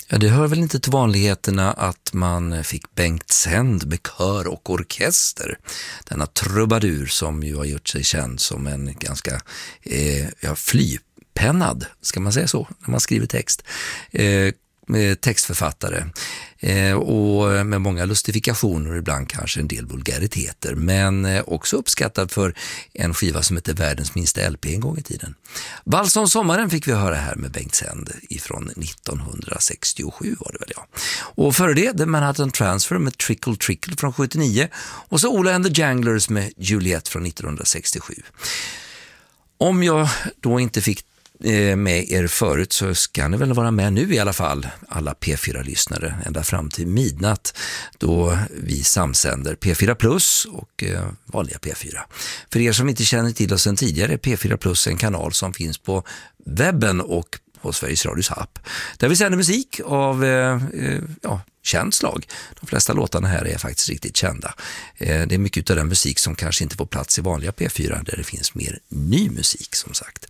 Ja, det hör väl inte till vanligheterna att man fick Bengt Sänd med kör och orkester. Denna trubadur som ju har gjort sig känd som en ganska flypennad, ska man säga så, när man skriver text. Textförfattare och med många lustifikationer och ibland kanske en del vulgariteter, men också uppskattad för en skiva som heter Världens minsta LP en gång i tiden. Vals om sommaren fick vi höra här med Bengt Sänd ifrån 1967 var det väl, ja. Och före det The Manhattan Transfer med Trickle Trickle från 79 och så Ola and the Janglers med Juliet från 1967. Om jag då inte fick med er förut så ska ni väl vara med nu i alla fall, alla P4-lyssnare, ända fram till midnatt då vi samsänder P4 Plus och vanliga P4. För er som inte känner till oss sedan tidigare, P4 Plus är en kanal som finns på webben och på Sveriges Radios app, där vi sänder musik av känt slag. De flesta låtarna här är faktiskt riktigt kända. Det är mycket av den musik som kanske inte får plats i vanliga P4 där det finns mer ny musik som sagt.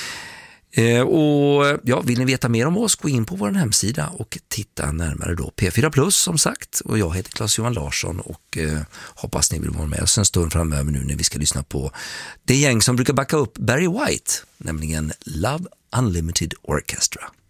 Vill ni veta mer om oss, gå in på vår hemsida och titta närmare då. P4 Plus som sagt, och jag heter Claes-Johan Larsson och hoppas ni vill vara med oss en stund framöver nu när vi ska lyssna på det gäng som brukar backa upp Barry White, nämligen Love Unlimited Orchestra.